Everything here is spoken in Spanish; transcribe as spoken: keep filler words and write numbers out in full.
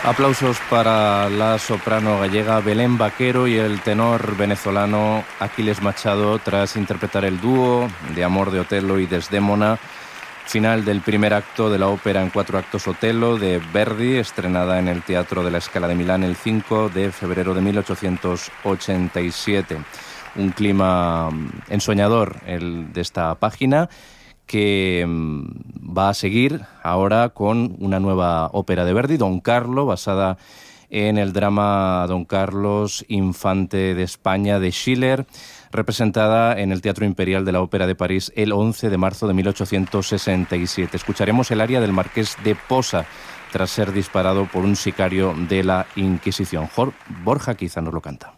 Aplausos para la soprano gallega Belén Vaquero y el tenor venezolano Aquiles Machado tras interpretar el dúo de Amor de Otello y Desdémona, final del primer acto de la ópera en cuatro actos Otello de Verdi, estrenada en el Teatro de la Scala de Milán el cinco de febrero de mil ochocientos ochenta y siete. Un clima ensoñador el de esta página, que va a seguir ahora con una nueva ópera de Verdi, Don Carlo, basada en el drama Don Carlos, Infante de España de Schiller, representada en el Teatro Imperial de la Ópera de París el once de marzo de mil ochocientos sesenta y siete. Escucharemos el aria del Marqués de Posa, tras ser disparado por un sicario de la Inquisición. Borja Quiza nos lo canta.